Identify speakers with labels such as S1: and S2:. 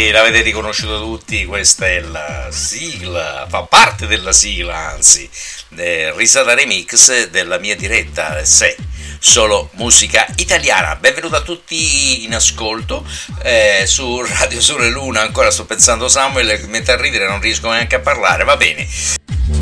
S1: Sì, l'avete riconosciuto tutti, questa è la sigla, fa parte della sigla, anzi, Risata Remix della mia diretta, se solo musica italiana. Benvenuto a tutti in ascolto su Radio Sole Luna, ancora sto pensando Samuel, mentre a ridere non riesco neanche a parlare, va bene.